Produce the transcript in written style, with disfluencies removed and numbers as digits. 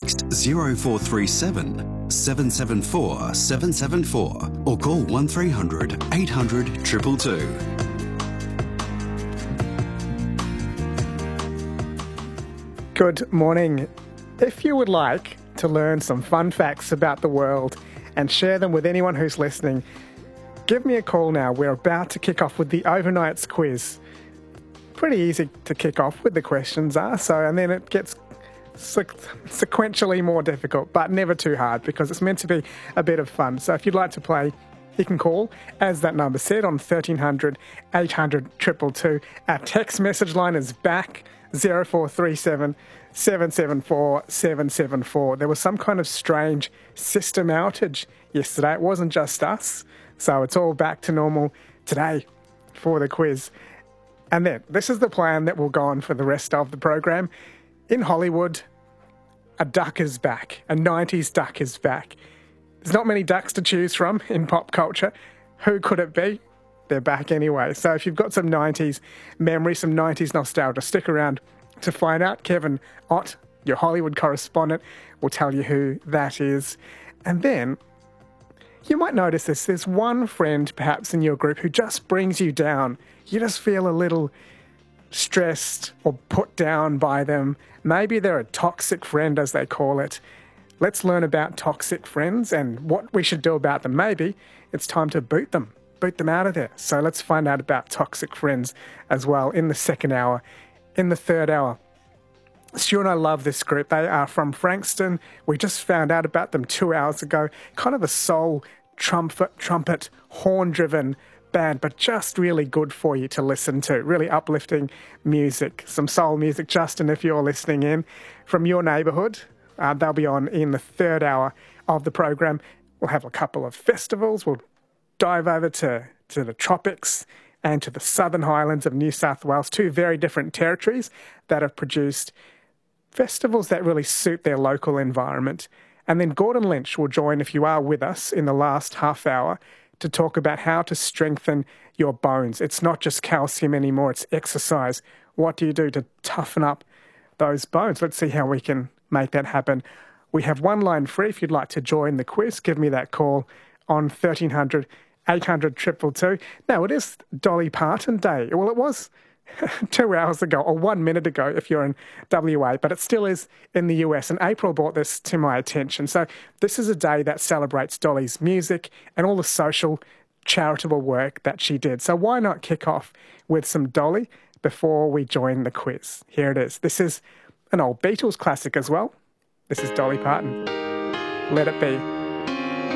text 0437 774 774 or call 1300 800 222. Good morning. If you would like to learn some fun facts about the world and share them with anyone who's listening, give me a call now. We're about to kick off with the Overnights quiz. Pretty easy to kick off with, the questions are, and then it gets sequentially more difficult, but never too hard because it's meant to be a bit of fun. So if you'd like to play, you can call, as that number said, on 1300 800 222. Our text message line is back, 0437 774 774. There was some kind of strange system outage yesterday. It wasn't just us, so it's all back to normal today for the quiz. And then, this is the plan that will go on for the rest of the program. In Hollywood, a duck is back. A 90s duck is back. There's not many ducks to choose from in pop culture. Who could it be? They're back anyway. So if you've got some 90s memory, some 90s nostalgia, stick around to find out. Kevin Ott, your Hollywood correspondent, will tell you who that is. And then you might notice this. There's one friend perhaps in your group who just brings you down. You just feel a little stressed or put down by them. Maybe they're a toxic friend, as they call it. Let's learn about toxic friends and what we should do about them. Maybe it's time to boot them out of there. So let's find out about toxic friends as well in the second hour. In the third hour, Stu and I love this group. They are from Frankston. We just found out about them 2 hours ago. Kind of a soul, trumpet, horn-driven band, but just really good for you to listen to. Really uplifting music, some soul music. Justin, if you're listening in from your neighbourhood, they'll be on in the third hour of the program. We'll have a couple of festivals. We'll dive over to the tropics and to the Southern Highlands of New South Wales, two very different territories that have produced festivals that really suit their local environment. And then Gordon Lynch will join, if you are with us, in the last half hour to talk about how to strengthen your bones. It's not just calcium anymore, it's exercise. What do you do to toughen up those bones? Let's see how we can make that happen. We have one line free if you'd like to join the quiz. Give me that call on 1300 800 222. Now, it is Dolly Parton Day. Well, it was 2 hours ago, or 1 minute ago if you're in WA, but it still is in the US. And April brought this to my attention. So this is a day that celebrates Dolly's music and all the social, charitable work that she did. So why not kick off with some Dolly before we join the quiz? Here it is. This is an old Beatles classic as well. This is Dolly Parton. Let It Be.